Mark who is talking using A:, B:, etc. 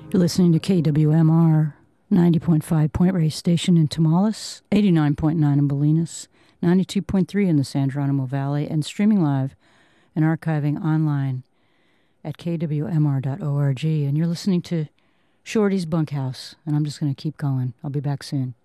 A: You're listening to KWMR 90.5 Point Reyes Station in Tamaulipas, 89.9 in Bolinas, 92.3 in the San Geronimo Valley, and streaming live and archiving online at kwmr.org. And you're listening to Shorty's Bunkhouse, and I'm just going to keep going. I'll be back soon.